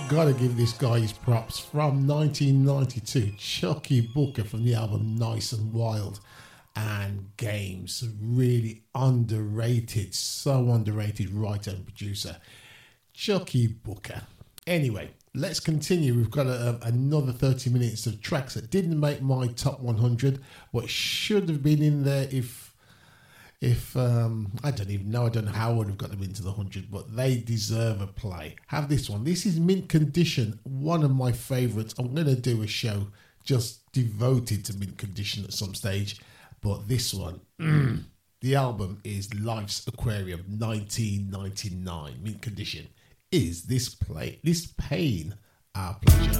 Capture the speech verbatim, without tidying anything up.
Gotta give this guy his props. From nineteen ninety-two, Chucky Booker from the album Nice and Wild and Games. Really underrated, so underrated writer and producer. Chucky Booker. Anyway, let's continue. We've got a, a, another thirty minutes of tracks that didn't make my top one hundred, but should have been in there if If, um, I don't even know, I don't know how I would have got them into the one hundred, but they deserve a play. Have this one. This is Mint Condition, one of my favourites. I'm going to do a show just devoted to Mint Condition at some stage, but this one, mm, the album is Life's Aquarium, nineteen ninety-nine. Mint Condition. Is this play, this pain our pleasure?